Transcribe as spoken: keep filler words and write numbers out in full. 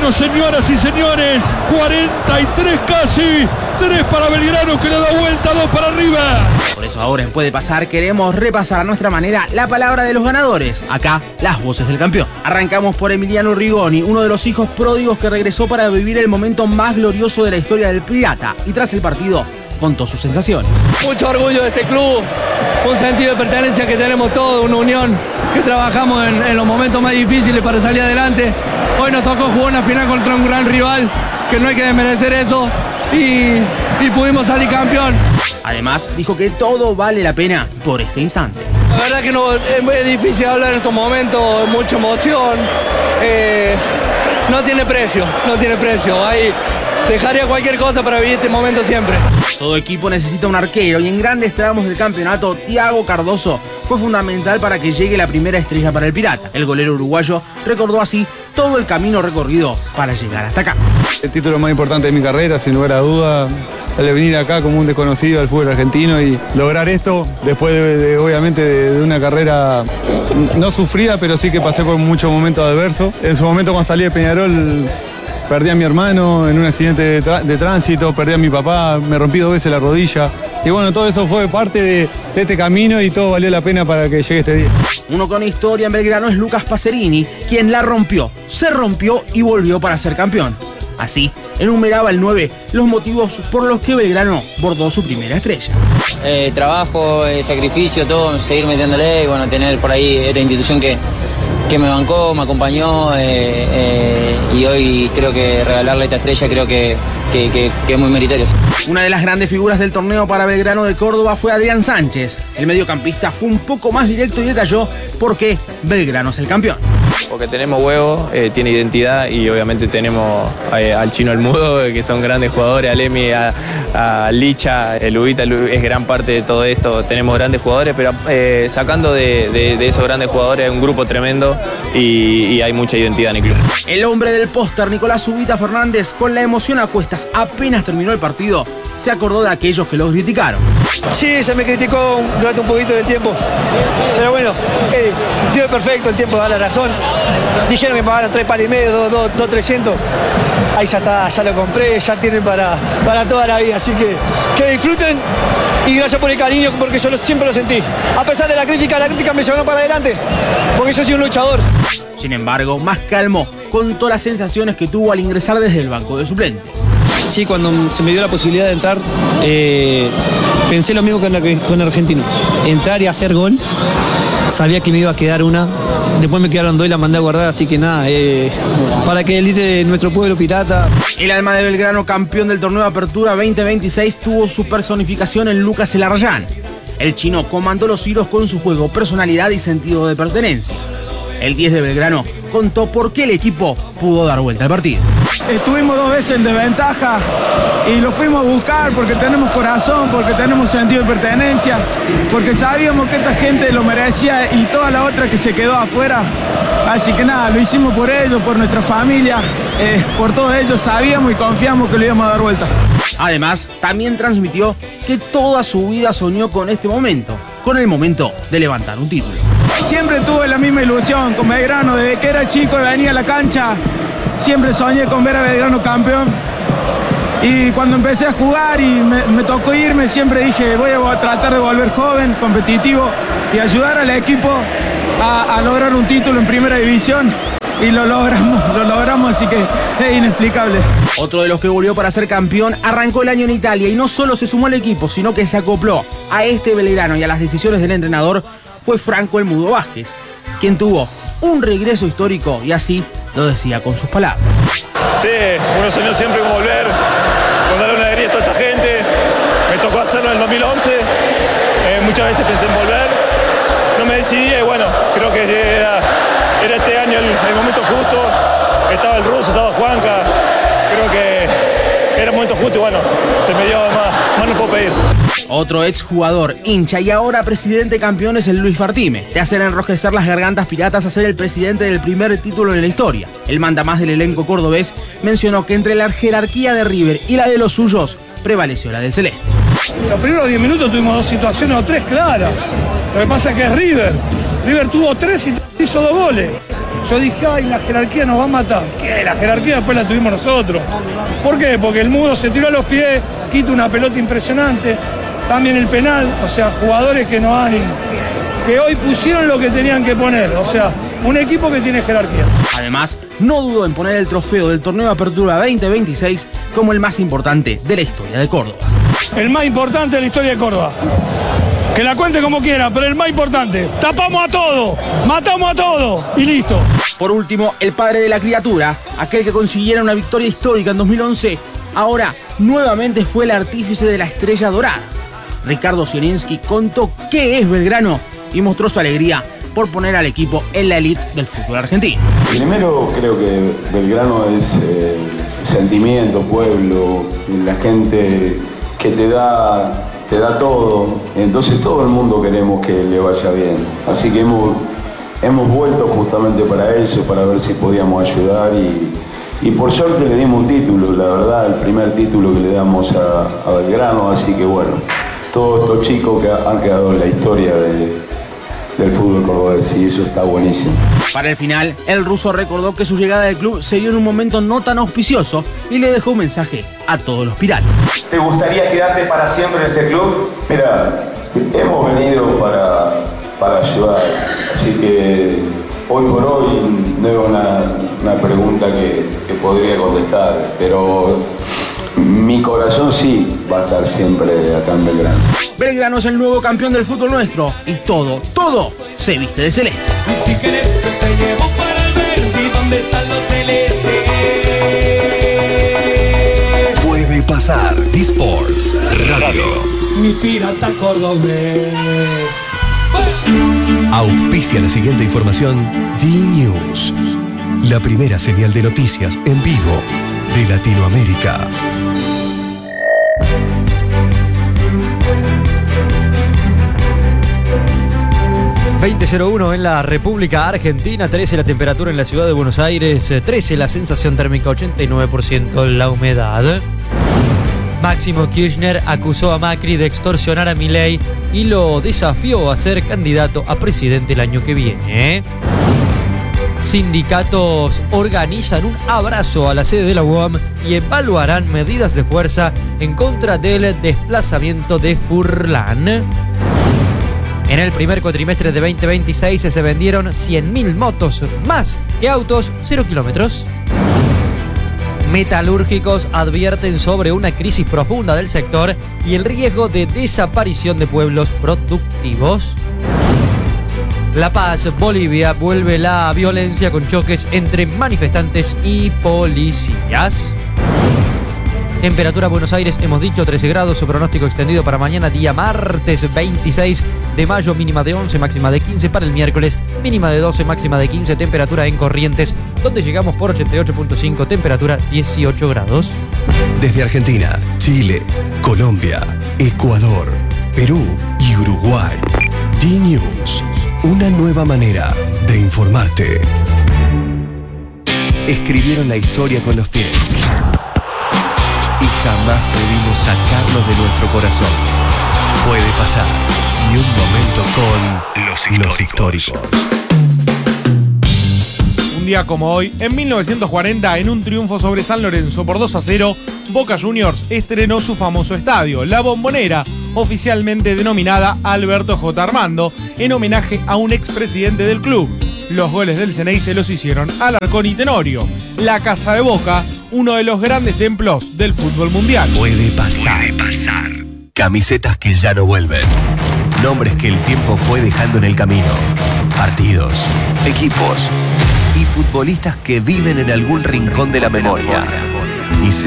Belgrano, señoras y señores. cuarenta y tres casi. tres para Belgrano que le da vuelta, dos para arriba. Por eso ahora, después de pasar, queremos repasar a nuestra manera la palabra de los ganadores. Acá, las voces del campeón. Arrancamos por Emiliano Rigoni, uno de los hijos pródigos que regresó para vivir el momento más glorioso de la historia del Pirata. Y tras el partido, contó sus sensaciones. Mucho orgullo de este club, un sentido de pertenencia que tenemos todos, una unión que trabajamos en, en los momentos más difíciles para salir adelante. Hoy nos tocó jugar una final contra un gran rival, que no hay que desmerecer eso, y, y pudimos salir campeón. Además, dijo que todo vale la pena por este instante. La verdad que no, es muy difícil hablar en estos momentos, mucha emoción, eh, no tiene precio, no tiene precio. Hay, Dejaría cualquier cosa para vivir este momento siempre. Todo equipo necesita un arquero y en grandes tramos del campeonato, Thiago Cardoso fue fundamental para que llegue la primera estrella para el Pirata. El golero uruguayo recordó así todo el camino recorrido para llegar hasta acá. El título más importante de mi carrera, sin lugar a duda, el venir acá como un desconocido al fútbol argentino y lograr esto después de, de obviamente de, de una carrera no sufrida, pero sí que pasé por muchos momentos adversos. En su momento cuando salí de Peñarol perdí a mi hermano en un accidente de, de tránsito, perdí a mi papá, me rompí dos veces la rodilla. Y bueno, todo eso fue parte de, de este camino y todo valió la pena para que llegue este día. Uno con historia en Belgrano es Lucas Pacerini, quien la rompió, se rompió y volvió para ser campeón. Así, enumeraba el nueve los motivos por los que Belgrano bordó su primera estrella. Eh, trabajo, eh, sacrificio, todo, seguir metiéndole y bueno, tener por ahí esta institución que, que me bancó, me acompañó eh, eh, y hoy creo que regalarle esta estrella creo que, que, que, que es muy meritorio. Una de las grandes figuras del torneo para Belgrano de Córdoba fue Adrián Sánchez. El mediocampista fue un poco más directo y detalló por qué Belgrano es el campeón. Porque tenemos huevo, eh, tiene identidad y obviamente tenemos eh, al Chino El Mudo, que son grandes jugadores, a Lemi, a, a Licha, el Ubita es gran parte de todo esto. Tenemos grandes jugadores, pero eh, sacando de, de, de esos grandes jugadores un grupo tremendo y, y hay mucha identidad en el club. El hombre del póster, Nicolás Ubita Fernández, con la emoción a cuestas apenas terminó el partido, se acordó de aquellos que los criticaron. Sí, se me criticó durante un poquito del tiempo, pero bueno, eh, el tiempo es perfecto, el tiempo da la razón. Dijeron que me pagaron tres palos y medio, dos, dos, dos, trescientos. Ahí ya está, ya lo compré, ya tienen para, para toda la vida. Así que que disfruten y gracias por el cariño, porque yo lo, siempre lo sentí. A pesar de la crítica, la crítica me llevó para adelante, porque yo soy un luchador. Sin embargo, más calmo contó las sensaciones que tuvo al ingresar desde el banco de suplentes. Sí, cuando se me dio la posibilidad de entrar, eh, pensé lo mismo con, con Argentino. Entrar y hacer gol, sabía que me iba a quedar una. Después me quedaron dos y la mandé a guardar, así que nada, eh, para que elite nuestro pueblo pirata. El alma de Belgrano, campeón del torneo de Apertura veinte veintiséis, tuvo su personificación en Lucas Elarrayán. El chino comandó los hilos con su juego, personalidad y sentido de pertenencia. El diez de Belgrano contó por qué el equipo pudo dar vuelta al partido. Estuvimos dos veces en desventaja y lo fuimos a buscar porque tenemos corazón, porque tenemos sentido de pertenencia, porque sabíamos que esta gente lo merecía y toda la otra que se quedó afuera. Así que nada, lo hicimos por ellos, por nuestra familia, eh, por todos ellos, sabíamos y confiamos que lo íbamos a dar vuelta. Además, también transmitió que toda su vida soñó con este momento, con el momento de levantar un título. Siempre tuve la misma ilusión con Belgrano, desde que era chico y venía a la cancha, siempre soñé con ver a Belgrano campeón. Y cuando empecé a jugar y me, me tocó irme, siempre dije, voy a tratar de volver joven, competitivo y ayudar al equipo a, a lograr un título en primera división. Y lo logramos, lo logramos, así que es inexplicable. Otro de los que volvió para ser campeón arrancó el año en Italia y no solo se sumó al equipo, sino que se acopló a este Belgrano y a las decisiones del entrenador fue Franco El Mudo Vázquez, quien tuvo un regreso histórico y así lo decía con sus palabras. Sí, uno soñó siempre con volver, con darle una alegría a toda esta gente. Me tocó hacerlo en el dos mil once, eh, muchas veces pensé en volver, no me decidí y bueno, creo que era, era este año el, el momento justo. Estaba el ruso, estaba Juanca, creo que era el momento justo y bueno, se me dio más, más no puedo pedir. Otro exjugador, hincha y ahora presidente campeón es el Luis Fartime. De hacer enrojecer las gargantas piratas a ser el presidente del primer título en la historia. El mandamás del elenco cordobés mencionó que entre la jerarquía de River y la de los suyos prevaleció la del celeste. Los primeros diez minutos tuvimos dos situaciones o tres claras. Lo que pasa es que es River. River tuvo tres y hizo dos goles. yo dije, ay, la jerarquía nos va a matar. ¿Qué? La jerarquía después la tuvimos nosotros. ¿Por qué? Porque el Mudo se tiró a los pies, quita una pelota impresionante, también el penal, o sea, jugadores que no han, que hoy pusieron lo que tenían que poner, o sea, un equipo que tiene jerarquía. Además, no dudó en poner el trofeo del Torneo de Apertura veinte veintiséis como el más importante de la historia de Córdoba. El más importante de la historia de Córdoba. Que la cuente como quiera, pero el más importante. Tapamos a todo, matamos a todo y listo. Por último, el padre de la criatura, aquel que consiguiera una victoria histórica en dos mil once, ahora nuevamente fue el artífice de la estrella dorada. Ricardo Zielinski contó qué es Belgrano y mostró su alegría por poner al equipo en la elite del fútbol argentino. Primero creo que Belgrano es eh, sentimiento, pueblo, la gente que te da, te da todo, entonces todo el mundo queremos que le vaya bien. Así que hemos, hemos vuelto justamente para eso, para ver si podíamos ayudar y, y por suerte le dimos un título, la verdad, el primer título que le damos a, a Belgrano, así que bueno, todos estos chicos que han quedado en la historia de del fútbol cordobés y eso está buenísimo. Para el final, el ruso recordó que su llegada al club se dio en un momento no tan auspicioso y le dejó un mensaje a todos los piratas. ¿Te gustaría quedarte para siempre en este club? Mira, hemos venido para, para ayudar, así que hoy por hoy no es una, una pregunta que, que podría contestar, pero mi corazón sí va a estar siempre acá en Belgrano. Belgrano es el nuevo campeón del fútbol nuestro y todo, todo se viste de celeste. Y si querés yo te llevo para el verde, ¿dónde están los celestes? Puede pasar. D-Sports Radio. Mi pirata cordobés. Auspicia la siguiente información. D-News. La primera señal de noticias en vivo de Latinoamérica. veinte cero uno en la República Argentina, trece la temperatura en la ciudad de Buenos Aires, trece la sensación térmica, ochenta y nueve por ciento la humedad. Máximo Kirchner acusó a Macri de extorsionar a Milei y lo desafió a ser candidato a presidente el año que viene. Sindicatos organizan un abrazo a la sede de la U A M y evaluarán medidas de fuerza en contra del desplazamiento de Furlan. En el primer cuatrimestre de veinte veintiséis se vendieron cien mil motos más que autos cero kilómetros. Metalúrgicos advierten sobre una crisis profunda del sector y el riesgo de desaparición de pueblos productivos. La Paz, Bolivia, vuelve la violencia con choques entre manifestantes y policías. Temperatura Buenos Aires, hemos dicho trece grados, su pronóstico extendido para mañana, día martes veintiséis de mayo, mínima de once, máxima de quince, para el miércoles, mínima de doce, máxima de quince, temperatura en Corrientes, donde llegamos por ochenta y ocho punto cinco, temperatura dieciocho grados. Desde Argentina, Chile, Colombia, Ecuador, Perú y Uruguay. D-News, una nueva manera de informarte. Escribieron la historia con los pies y jamás pudimos sacarlos de nuestro corazón. Puede pasar. Y un momento con los históricos. Los históricos. Un día como hoy, en mil novecientos cuarenta, en un triunfo sobre San Lorenzo por dos a cero, Boca Juniors estrenó su famoso estadio, La Bombonera, oficialmente denominada Alberto J. Armando, en homenaje a un expresidente del club. Los goles del Ceney se los hicieron Alarcón y Tenorio. La Casa de Boca, uno de los grandes templos del fútbol mundial. Puede pasar. Puede pasar. Camisetas que ya no vuelven. Nombres que el tiempo fue dejando en el camino. Partidos, equipos y futbolistas que viven en algún rincón de la memoria. Y se